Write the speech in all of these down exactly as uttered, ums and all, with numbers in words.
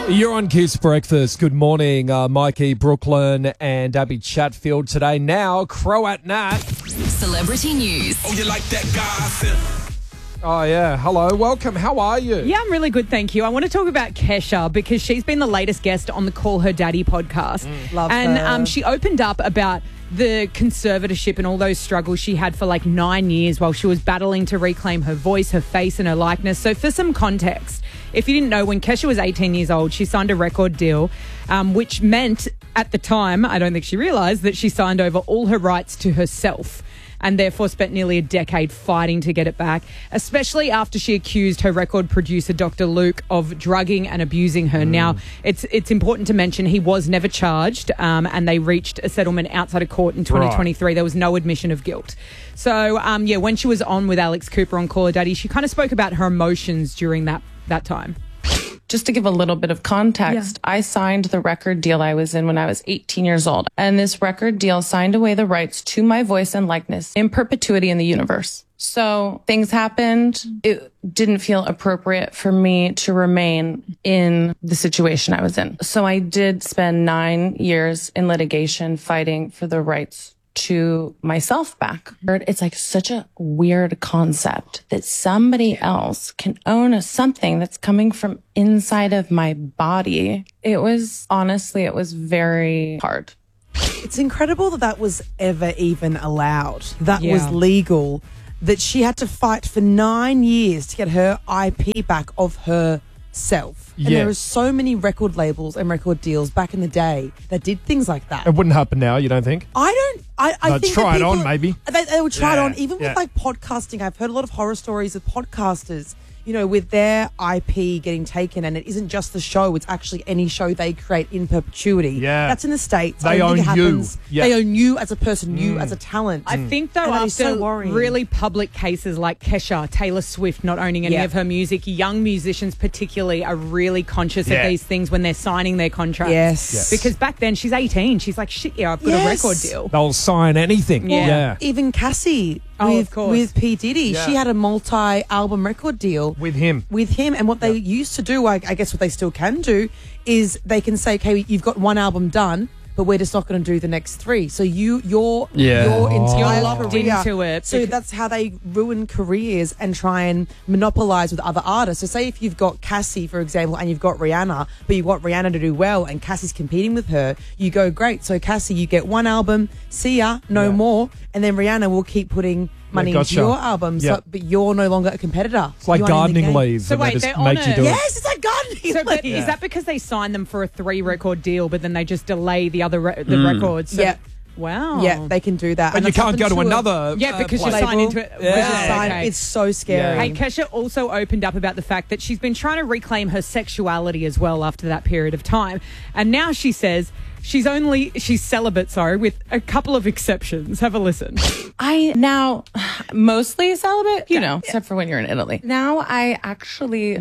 You're on Kiss Breakfast. Good morning, uh, Mikey, Brooklyn and Abby Chatfield today. Now, Crow at Nat. Celebrity news. Oh, you like that gossip? Oh, yeah. Hello. Welcome. How are you? Yeah, I'm really good, thank you. I want to talk about Kesha because she's been the latest guest on the Call Her Daddy podcast. Mm. Love and her. um, she opened up about the conservatorship and all those struggles she had for like nine years while she was battling to reclaim her voice, her face and her likeness. So for some context, if you didn't know, when Kesha was eighteen years old, she signed a record deal, um, which meant at the time, I don't think she realised, that she signed over all her rights to herself and therefore spent nearly a decade fighting to get it back, especially after she accused her record producer, Doctor Luke, of drugging and abusing her. Mm. Now, it's it's important to mention he was never charged um, and they reached a settlement outside of court in twenty twenty-three. Right. There was no admission of guilt. So, um, yeah, when she was on with Alex Cooper on Call Her Daddy, she kind of spoke about her emotions during that, that time. Just to give a little bit of context, yeah. I signed the record deal I was in when I was eighteen years old. And this record deal signed away the rights to my voice and likeness in perpetuity in the universe. So things happened. It didn't feel appropriate for me to remain in the situation I was in. So I did spend nine years in litigation fighting for the rights to myself back. It's like such a weird concept that somebody else can own something that's coming from inside of my body. It was, honestly, it was very hard. It's incredible that that was ever even allowed. That Yeah. was legal. That she had to fight for nine years to get her I P back of herself. And Yeah. there are so many record labels and record deals back in the day that did things like that. It wouldn't happen now, you don't think? I don't. I, I They'd think try that it people, on, maybe. They, they would try Yeah, it on, even yeah. with like podcasting. I've heard a lot of horror stories of podcasters, you know, with their I P getting taken, and it isn't just the show; it's actually any show they create in perpetuity. Yeah. That's in the States. They I don't own think it you. happens. Yeah. They own you as a person, you as a talent. I think, though, And that is after so worrying. really public cases like Kesha, Taylor Swift not owning any Yeah. of her music, young musicians particularly are really conscious Yeah. of these things when they're signing their contracts. Yes. Yes. Because back then, she's eighteen. She's like, shit, yeah, I've got Yes. a record deal. They'll sign anything. Yeah. yeah. Even Cassie Oh, with, of course. with P. Diddy, Yeah. she had a multi-album record deal With him. with him. And what they used to do, I, I guess what they still can do, is they can say, okay, you've got one album done, but we're just not going to do the next three. So you, your, Yeah. your Oh. entire You're locked career. into it So because- that's how they ruin careers and try and monopolize with other artists. So say if you've got Cassie, for example, and you've got Rihanna, but you want Rihanna to do well and Cassie's competing with her, you go, great. So Cassie, you get one album, see ya, no Yeah. more. And then Rihanna will keep putting money gotcha. into your album, Yeah. so, but you're no longer a competitor. It's like You aren't in the gardening game. leave. So and wait, they just they're on make you a- do it. Yes, it's like gardening So, but leave. is that because they signed them for a three record deal, but then they just delay the other re- the Mm. records? So Yeah. Wow. Yeah, they can do that. But And you that's can't go happened to a- another. Yeah, uh, because you're place. signed into it. Yeah. Because you're signed- okay. It's so scary. Hey, Kesha also opened up about the fact that she's been trying to reclaim her sexuality as well after that period of time. And now she says she's only, she's celibate, sorry, with a couple of exceptions. Have a listen. I now mostly celibate, you know, except for when you're in Italy. Now I actually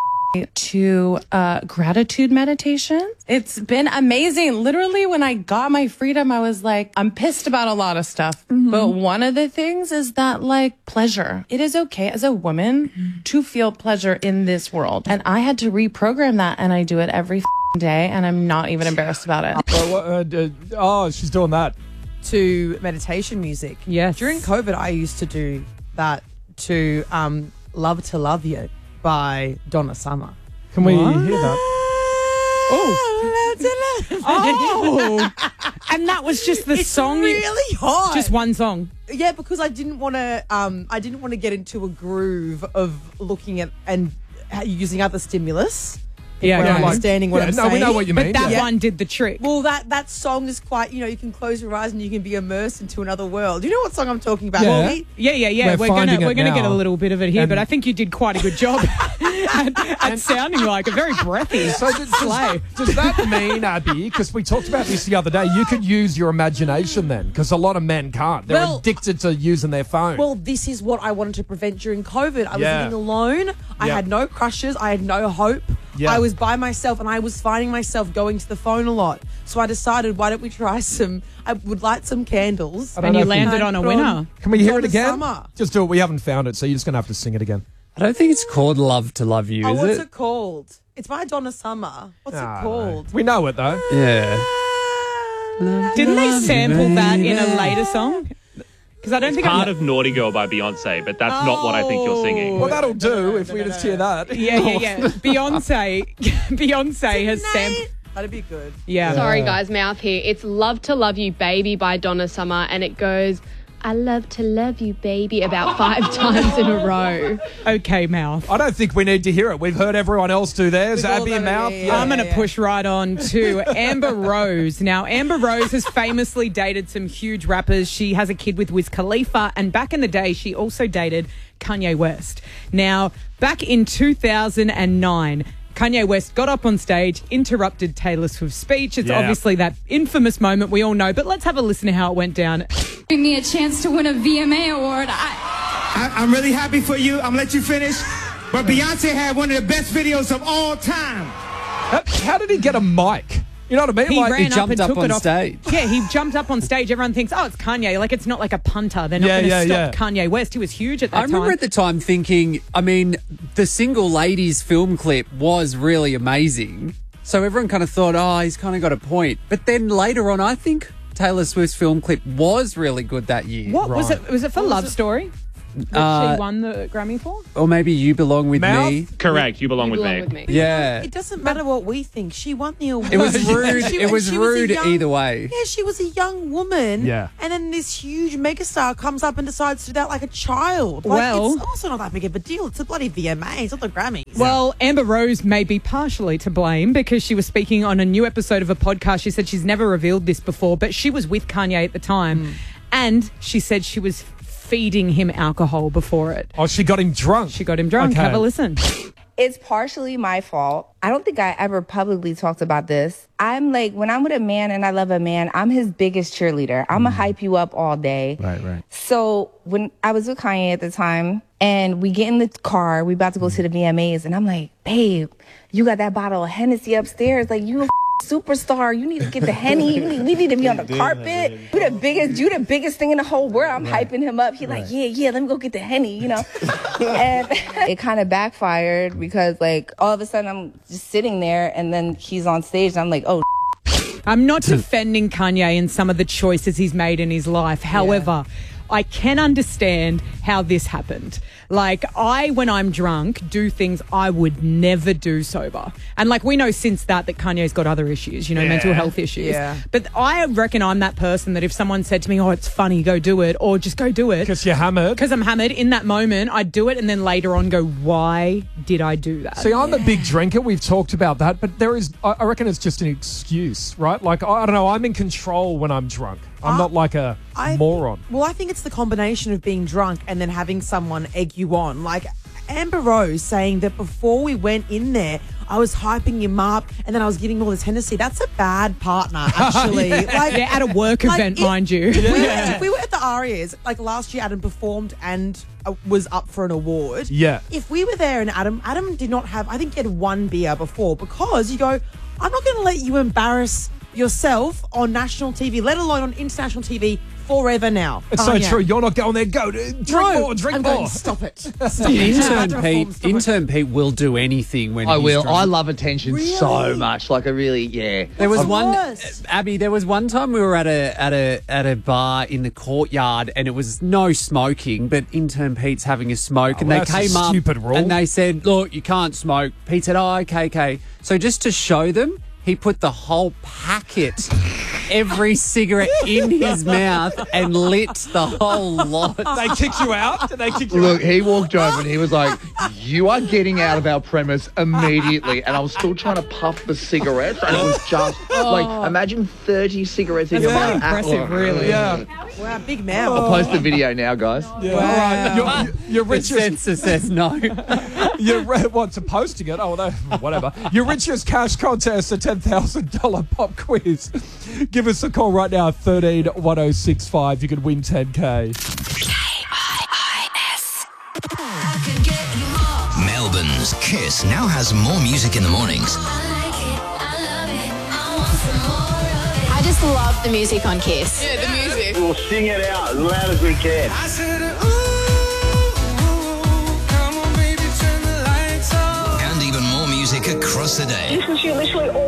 to uh, gratitude meditation. It's been amazing. Literally, when I got my freedom, I was like, I'm pissed about a lot of stuff. Mm-hmm. But one of the things is that, like, pleasure. It is okay as a woman mm-hmm. to feel pleasure in this world. And I had to reprogram that, and I do it every day, and I'm not even embarrassed about it. Oh, uh, uh, oh, she's doing that. To meditation music. Yes. During COVID, I used to do that to um, Love to Love You by Donna Summer. Can we What? hear that? Oh, love to love. Oh, and that was just the It's song. you- really hot. Just one song. Yeah, because I didn't want to. Um, I didn't want to get into a groove of looking at and using other stimulus. Yeah, we're okay. understanding what yeah, I'm no, saying. we know what you mean. But that yeah. one did the trick. Well, that that song is quite. You know, you can close your eyes and you can be immersed into another world. You know what song I'm talking about? Yeah. Molly? Yeah, yeah, yeah. We're We're, finding gonna it we're gonna now. get a little bit of it here, And- but I think you did quite a good job at, at sounding like a very breathy So does, slay. does, does that mean, Abby, because we talked about this the other day, you could use your imagination then? Because a lot of men can't. They're Well- addicted to using their phone. Well, this is what I wanted to prevent during COVID. I was Yeah. living alone. I Yeah. had no crushes. I had no hope. Yeah. I was by myself and I was finding myself going to the phone a lot. So I decided, why don't we try some? I would light some candles. I don't And know you if we- landed on a put winner. Can we hear Donna it again? Summer. Just do it. We haven't found it, so you're just going to have to sing it again. I don't think it's called Love to Love You, Oh, is what's it? it called? It's by Donna Summer. What's No, it called? no. We know it, though. Yeah. Didn't they sample that in a later song? Because I don't think Part I'm... of Naughty Girl by Beyonce, but that's not what I think you're singing. Well, that'll do if we just hear that. Yeah, yeah, yeah. Beyonce, Beyonce has sampled. That'd be good. Yeah. Sorry, guys, mouth here. It's Love to Love You, Baby by Donna Summer, and it goes, I love to love you, baby, about five times in a row. Okay, mouth. I don't think we need to hear it. We've heard everyone else do theirs. We've all Abby and done it, Mouth. yeah, yeah. I'm going to yeah. push right on to Amber Rose. Now, Amber Rose has famously dated some huge rappers. She has a kid with Wiz Khalifa, and back in the day, she also dated Kanye West. Now, back in two thousand nine, Kanye West got up on stage, interrupted Taylor Swift's speech. It's Yeah. obviously that infamous moment we all know, but let's have a listen to how it went down. Giving me a chance to win a V M A award. I, I, I'm really happy for you. I'm gonna let you finish. But Beyonce had one of the best videos of all time. How, how did he get a mic? You know what I mean? He like, ran he jumped up and up took on it off. stage. Yeah, he jumped up on stage. Everyone thinks, oh, it's Kanye. Like, it's not like a punter. They're not Yeah, going to yeah, stop yeah. Kanye West. He was huge at that I remember time. at the time thinking, I mean, the Single Ladies film clip was really amazing. So everyone kind of thought, oh, he's kind of got a point. But then later on, I think Taylor Swift's film clip was really good that year. What was Right. it? Was it for Love Story that Uh, she won the Grammy for? Or maybe You Belong With Mouth? Me. Correct, you belong, You with, belong me. with me. Yeah. It doesn't matter what we think. She won the award. It was rude. She- It was she a rude young- either way. Yeah, she was a young woman. Yeah. And then this huge megastar comes up and decides to do that like a child. Like, Well- it's also not that big of a deal. It's a bloody V M A. It's not the Grammys. Well, Amber Rose may be partially to blame because she was speaking on a new episode of a podcast. She said she's never revealed this before, but she was with Kanye at the time. And she said she was feeding him alcohol before it. Oh, she got him drunk. She got him drunk. Okay. Have a listen. It's partially my fault. I don't think I ever publicly talked about this. I'm like, when I'm with a man and I love a man, I'm his biggest cheerleader. I'm going to hype you up all day. Right, right. So when I was with Kanye at the time and we get in the car, we about to go to the V M As and I'm like, babe, you got that bottle of Hennessy upstairs. Like, you a superstar. You need to get the Henny. We need, we need to be on the carpet. You the biggest, you the biggest thing in the whole world. I'm hyping him up. He like, yeah, yeah, let me go get the Henny, you know. And it kind of backfired because like all of a sudden I'm just sitting there and then he's on stage and I'm like, oh, I'm not defending Kanye and some of the choices he's made in his life. However, I can understand how this happened. Like, I, when I'm drunk, do things I would never do sober. And, like, we know since that that Kanye's got other issues, you know, Yeah. mental health issues. Yeah. But I reckon I'm that person that if someone said to me, oh, it's funny, go do it, or just go do it. Because you're hammered. Because I'm hammered, in that moment, I'd do it and then later on go, why did I do that? See, I'm a big drinker. We've talked about that, but there is, I I reckon it's just an excuse, right? Like, I I don't know, I'm in control when I'm drunk. I'm I- not like a I- moron. Well, I think it's the combination of being drunk and then having someone egg you on. Like Amber Rose saying that before we went in there, I was hyping him up and then I was giving all this Hennessy. That's a bad partner, actually. Like, yeah, at a work like, event, if- mind you. If we, were, if we were at the Arias, like last year, Adam performed and uh, was up for an award. Yeah. If we were there and Adam, Adam did not have, I think he had one beer before because you go, I'm not going to let you embarrass yourself on national T V, let alone on international T V forever now. It's Kanye. so true. You're not going there. Go. Drink No, more. Drink I'm more. going, stop it. Stop it. Intern Perform, Pete, stop it. intern Pete will do anything when I he's will. drunk. I love attention so Really? much. Like I really, yeah. There was What's one, worse? Abby. There was one time we were at a at a at a bar in the courtyard, and it was no smoking, but intern Pete's having a smoke, Oh, and well, they that's a came up stupid rule. and they said, "Look, you can't smoke." Pete said, "Oh, okay, okay." So just to show them, he put the whole packet, every cigarette in his mouth, and lit the whole lot. They kicked you out? Did they kick you Look, out? he walked over and he was like, "You are getting out of our premise immediately." And I was still trying to puff the cigarettes, and it was just like, imagine thirty cigarettes in That's your quite mouth. impressive, really. Yeah. Wow, big mouth. I'll post the video now, guys. Yeah. All right. Your, your The richest, censor says no. your, what's a posting it? Oh, no, whatever. Your richest cash contest, a ten thousand dollars pop quiz. Give us a call right now, thirteen one oh six five. You could win ten K. Melbourne's Kiss now has more music in the mornings. I just love the music on Kiss. yeah, the music. We'll sing it out as loud as we can. And even more music across the day. Listen to you literally all